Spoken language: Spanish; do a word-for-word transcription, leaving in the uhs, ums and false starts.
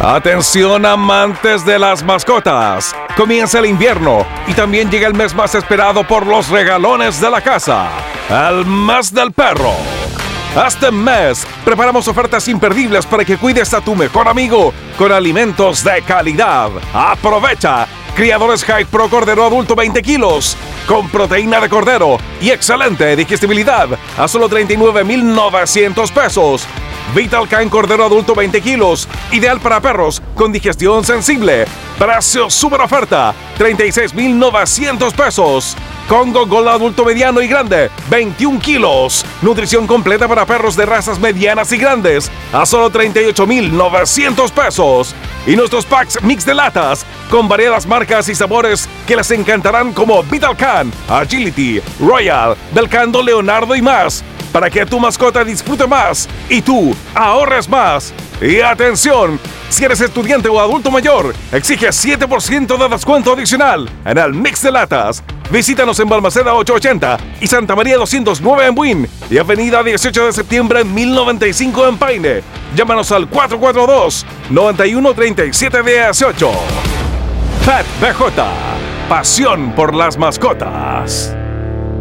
Atención amantes de las mascotas, comienza el invierno y también llega el mes más esperado por los regalones de la casa, el mes del perro. Este mes preparamos ofertas imperdibles para que cuides a tu mejor amigo con alimentos de calidad. Aprovecha Criadores High Pro Cordero Adulto veinte kilos con proteína de cordero y excelente digestibilidad a solo treinta y nueve mil novecientos pesos. Vital Can Cordero Adulto veinte kilos, ideal para perros con digestión sensible. Precio super oferta, treinta y seis mil novecientos pesos. Congo Gold Adulto mediano y grande, veintiún kilos. Nutrición completa para perros de razas medianas y grandes, a solo treinta y ocho mil novecientos pesos. Y nuestros packs mix de latas, con variadas marcas y sabores que les encantarán, como Vital Can, Agility, Royal, Belcando, Leonardo y más, para que tu mascota disfrute más y tú ahorres más. Y atención, si eres estudiante o adulto mayor, exige siete por ciento de descuento adicional en el mix de latas. Visítanos en Balmaceda ochocientos ochenta y Santa María doscientos nueve en Buin y Avenida dieciocho de septiembre mil noventa y cinco en Paine. Llámanos al cuatro cuatro dos, nueve uno tres siete uno ocho. Pet B J, pasión por las mascotas.